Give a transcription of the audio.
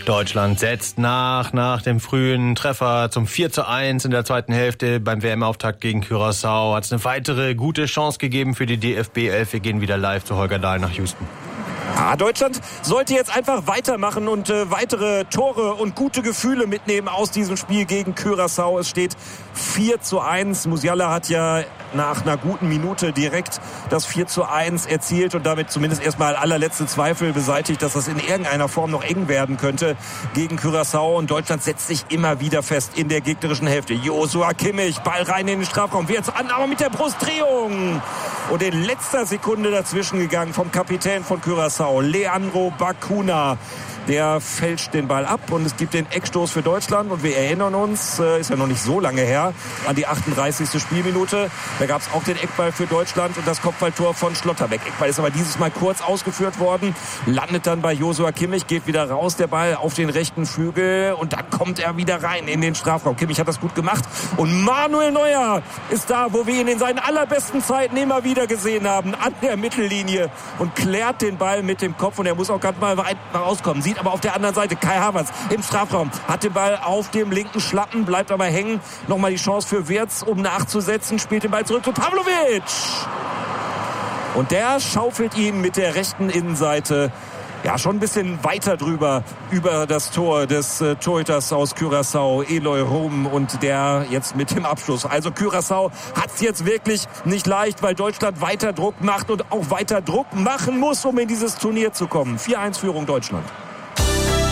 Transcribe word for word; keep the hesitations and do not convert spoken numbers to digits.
Deutschland setzt nach, nach dem frühen Treffer zum vier zu eins in der zweiten Hälfte beim W M-Auftakt gegen Curaçao. Hat es eine weitere gute Chance gegeben für die D F B elf. Wir gehen wieder live zu Holger Dahl nach Houston. Ah, Deutschland sollte jetzt einfach weitermachen und äh, weitere Tore und gute Gefühle mitnehmen aus diesem Spiel gegen Curaçao. Es steht vier zu eins. Musiala hat ja nach einer guten Minute direkt das vier zu eins erzielt und damit zumindest erstmal allerletzte Zweifel beseitigt, dass das in irgendeiner Form noch eng werden könnte gegen Curaçao. Und Deutschland setzt sich immer wieder fest in der gegnerischen Hälfte. Joshua Kimmich, Ball rein in den Strafraum. Wird jetzt Annahme mit der Brustdrehung. Und in letzter Sekunde dazwischen gegangen vom Kapitän von Curaçao, Leandro Bacuna. Der fälscht den Ball ab und es gibt den Eckstoß für Deutschland. Und wir erinnern uns, äh, ist ja noch nicht so lange her, an die achtunddreißigste Spielminute. Da gab es auch den Eckball für Deutschland und das Kopfballtor von Schlotterbeck. Eckball ist aber dieses Mal kurz ausgeführt worden, landet dann bei Joshua Kimmich, geht wieder raus, der Ball auf den rechten Flügel und da kommt er wieder rein in den Strafraum. Kimmich hat das gut gemacht und Manuel Neuer ist da, wo wir ihn in seinen allerbesten Zeiten immer wieder gesehen haben, an der Mittellinie und klärt den Ball mit dem Kopf und er muss auch gerade mal weit rauskommen. Sieht aber auf der anderen Seite Kai Havertz im Strafraum, hat den Ball auf dem linken Schlappen, bleibt aber hängen. Nochmal die Chance für Wirtz, um nachzusetzen, spielt den Ball zurück zu Pavlovic. Und der schaufelt ihn mit der rechten Innenseite ja schon ein bisschen weiter drüber, über das Tor des äh, Torhüters aus Curaçao, Eloy Rum, und der jetzt mit dem Abschluss. Also Curaçao hat es jetzt wirklich nicht leicht, weil Deutschland weiter Druck macht und auch weiter Druck machen muss, um in dieses Turnier zu kommen. vier eins Führung Deutschland.